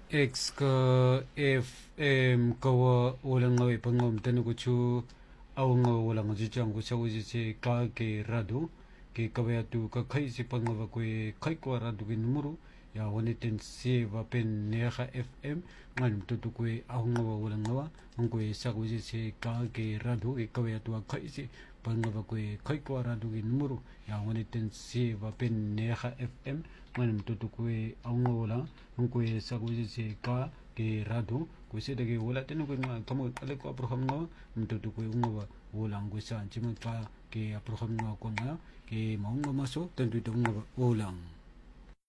X ka FM kawa ulang ngawi pangom tanu ko chu awang ulang jijang ko sa uji ka ke radu ke kawaya tu ka kai si pangwa ko kai ko radu ke numero ya wani ten si va pen neha FM ngan tu ko awang ulang ngawa ang ko sa uji ka ke radu ke kawaya tu kai si pangwa ko kai ko radu ke numero ya wani ten si va pen neha FM ngan tu ko awang ulang ang ko sa uji ka ke radu ko se de wala tenu ko ma kamo ale ko program no mtutu ko ngo wala ngo sa chima ka ke program no ko na ke maungo maso tentu to ngo ulang